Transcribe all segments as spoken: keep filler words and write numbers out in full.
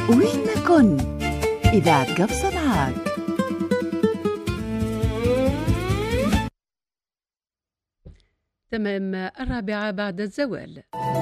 وين ما كن إذاعة قفصة معاك. تمام الرابعة بعد الزوال.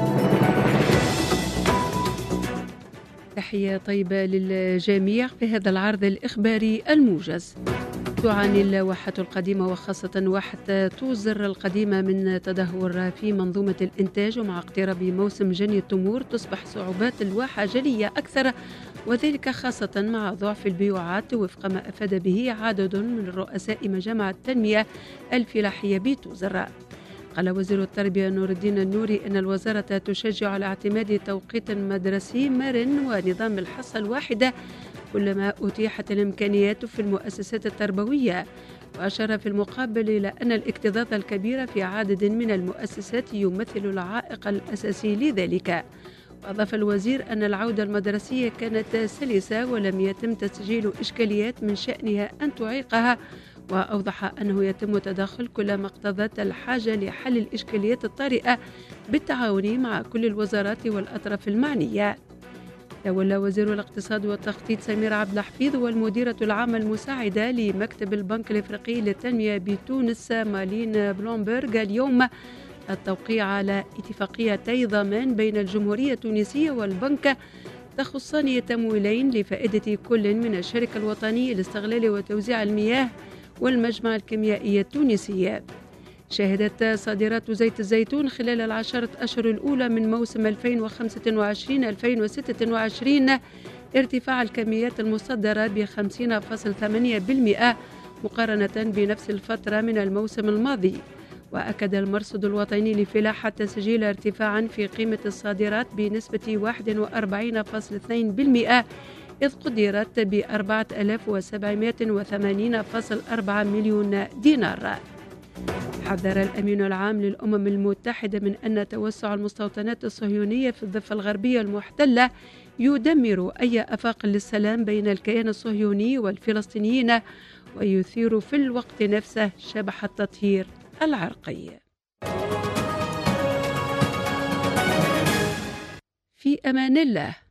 تحية طيبة للجميع في هذا العرض الإخباري الموجز. تعاني الواحة القديمة وخاصة واحة توزر القديمة من تدهور في منظومة الإنتاج، ومع اقتراب موسم جني التمور تصبح صعوبات الواحة جلية أكثر، وذلك خاصة مع ضعف البيوعات وفق ما أفاد به عدد من رؤساء مجامع التنمية الفلاحية بتوزر. قال وزير التربية نور الدين النوري أن الوزارة تشجع على اعتماد توقيت مدرسي مرن ونظام الحصة الواحدة كلما أتيحت الإمكانيات في المؤسسات التربوية، وأشار في المقابل إلى أن الاكتظاظ الكبير في عدد من المؤسسات يمثل العائق الأساسي لذلك. وأضاف الوزير أن العودة المدرسية كانت سلسة ولم يتم تسجيل إشكاليات من شأنها أن تعيقها، وأوضح أنه يتم تدخل كلما اقتضت الحاجة لحل الإشكاليات الطارئة بالتعاون مع كل الوزارات والأطراف المعنية. تولى وزير الاقتصاد والتخطيط سمير عبد الحفيظ والمديرة العامة المساعدة لمكتب البنك الإفريقي للتنمية بتونس مالين بلومبرغ اليوم التوقيع على اتفاقيتي ضمان بين الجمهورية التونسية والبنك تخصان تمويلين لفائدة كل من الشركة الوطنية لاستغلال وتوزيع المياه والمجمع الكيميائي التونسي. شهدت صادرات زيت الزيتون خلال العشرة أشهر الأولى من موسم ألفين وخمسة وعشرين ألفين وستة وعشرين ارتفاع الكميات المصدرة ب خمسين فاصلة ثمانية بالمئة مقارنة بنفس الفترة من الموسم الماضي. وأكد المرصد الوطني للفلاحة تسجيل ارتفاعا في قيمة الصادرات بنسبة واحد وأربعين فاصلة اثنين بالمئة، إذ قدرت ب أربعة آلاف وسبعمائة وثمانين فاصلة أربعة مليون دينار. حذر الأمين العام للأمم المتحدة من أن توسع المستوطنات الصهيونية في الضفة الغربية المحتلة يدمر أي آفاق للسلام بين الكيان الصهيوني والفلسطينيين، ويثير في الوقت نفسه شبح التطهير العرقي. في أمان الله.